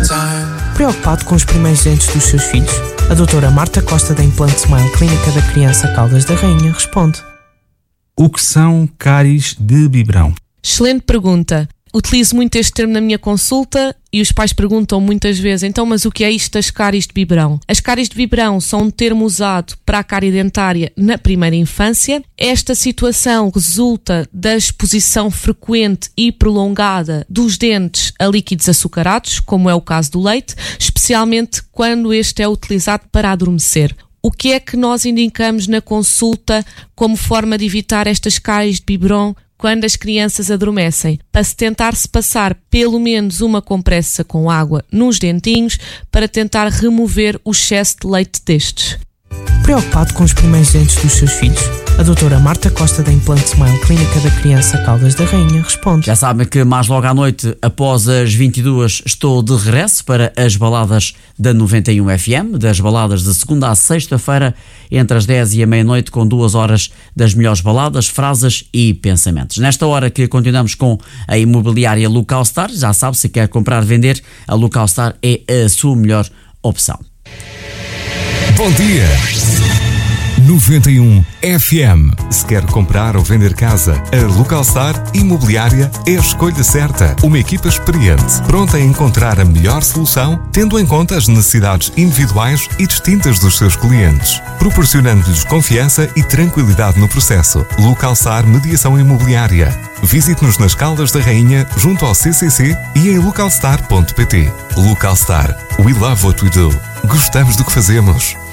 Preocupado com os primeiros dentes dos seus filhos? A doutora Marta Costa da Implant Smile Clínica da Criança Caldas da Rainha responde. O que são cáries de biberão? Excelente pergunta. Utilizo muito este termo na minha consulta e os pais perguntam muitas vezes, então, mas o que é isto das cáries de biberão? As cáries de biberão são um termo usado para a cárie dentária na primeira infância. Esta situação resulta da exposição frequente e prolongada dos dentes a líquidos açucarados, como é o caso do leite, especialmente quando este é utilizado para adormecer. O que é que nós indicamos na consulta como forma de evitar estas cáries de biberão quando as crianças adormecem? Para se tentar-se passar pelo menos uma compressa com água nos dentinhos para tentar remover o excesso de leite destes. Preocupado com os primeiros dentes dos seus filhos? A doutora Marta Costa da Implant Smile Clínica da Criança Caldas da Rainha responde. Já sabem que mais logo à noite, após as 22, estou de regresso para as baladas da 91 FM, das baladas de segunda à sexta-feira, entre as 10 e a meia-noite, com 2 horas das melhores baladas, frases e pensamentos. Nesta hora que continuamos com a imobiliária Localstar, já sabe, se quer comprar, vender, a Localstar é a sua melhor opção. Bom dia! 91 FM. Se quer comprar ou vender casa, a Localstar Imobiliária é a escolha certa. Uma equipa experiente, pronta a encontrar a melhor solução, tendo em conta as necessidades individuais e distintas dos seus clientes, proporcionando-lhes confiança e tranquilidade no processo. Localstar Mediação Imobiliária. Visite-nos nas Caldas da Rainha, junto ao CCC e em localstar.pt. Localstar. We love what we do. Gostamos do que fazemos.